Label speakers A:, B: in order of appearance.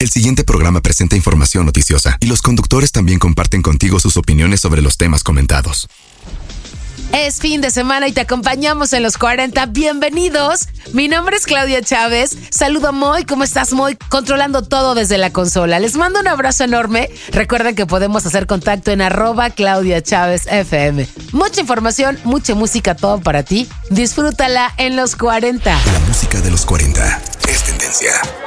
A: El siguiente programa presenta información noticiosa y los conductores también comparten contigo sus opiniones sobre los temas comentados.
B: Es fin de semana y te acompañamos en los 40. Bienvenidos. Mi nombre es Claudia Chávez. Saludo a Moy. ¿Cómo estás, Moy? Controlando todo desde la consola. Les mando un abrazo enorme. Recuerden que podemos hacer contacto en @ClaudiaChávezFM. Mucha información, mucha música, todo para ti. Disfrútala en los 40.
A: La música de los 40 es tendencia.